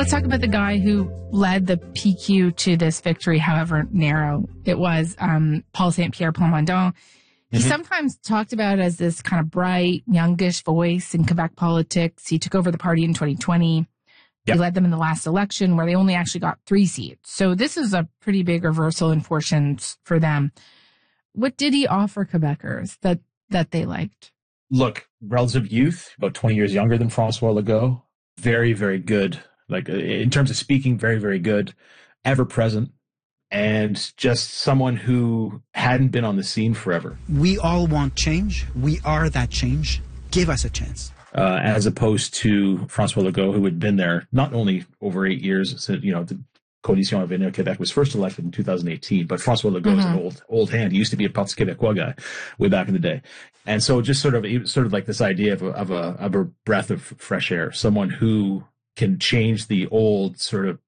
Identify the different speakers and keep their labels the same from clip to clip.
Speaker 1: Let's talk about the guy who led the PQ to this victory, however narrow it was, Paul Saint-Pierre Plamondon. He sometimes talked about as this kind of bright, youngish voice in Quebec politics. He took over the party in 2020. He led them in the last election where they only actually got 3 seats. So this is a pretty big reversal in fortunes for them. What did he offer Quebecers that they liked?
Speaker 2: Look, relative youth, about 20 years younger than François Legault. Very, very good. Like in terms of speaking, very, very good. Ever present. And just someone who hadn't been on the scene forever.
Speaker 3: We all want change. We are that change. Give us a chance.
Speaker 2: As opposed to François Legault, who had been there not only over 8 years, so, the Coalition Avenir Québec was first elected in 2018, but François Legault is an old hand. He used to be a Parti Québécois guy way back in the day. And so just sort of like this idea of a breath of fresh air, someone who can change the old sort of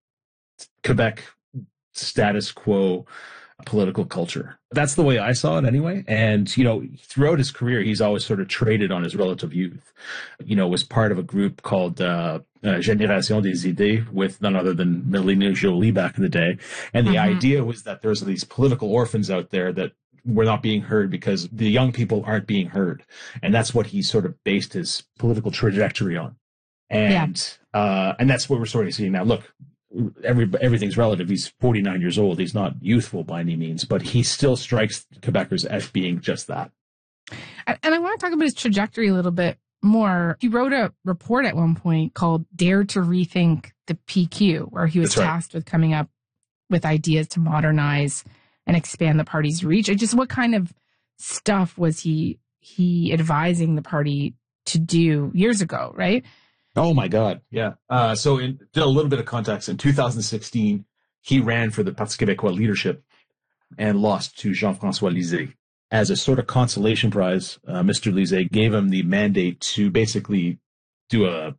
Speaker 2: Quebec status quo political culture. That's the way I saw it anyway. And, throughout his career, he's always sort of traded on his relative youth, was part of a group called Génération des Idées with none other than Mélanie Joly back in the day. And the idea was that there's these political orphans out there that were not being heard because the young people aren't being heard. And that's what he sort of based his political trajectory on. And that's what we're sort of seeing now. Look, everything's relative. He's 49 years old. He's not youthful by any means, but he still strikes Quebecers as being just that.
Speaker 1: And I want to talk about his trajectory a little bit more. He wrote a report at one point called Dare to Rethink the PQ, where he was tasked with coming up with ideas to modernize and expand the party's reach. What kind of stuff was he advising the party to do years ago, right?
Speaker 2: Oh my God. Yeah. So a little bit of context. In 2016, he ran for the Parti Québécois leadership and lost to Jean-François Lisée. As a sort of consolation prize, Mr. Lisée gave him the mandate to basically do a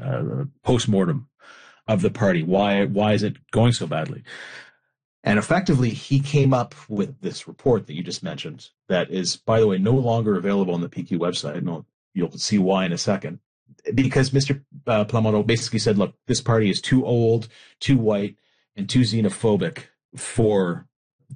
Speaker 2: post-mortem of the party. Why is it going so badly? And effectively, he came up with this report that you just mentioned that is, by the way, no longer available on the PQ website. No, you'll see why in a second. Because Mr. Plamondon basically said, look, this party is too old, too white, and too xenophobic for